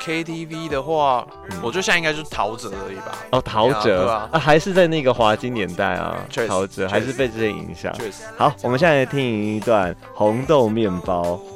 KTV 的话，我觉得现在应该就是陶喆而已吧。 哦，陶喆对啊， 还是在那个华金年代啊， 确实陶喆还是被这些影响。 确实。 好，我们现在来听一段红豆面包。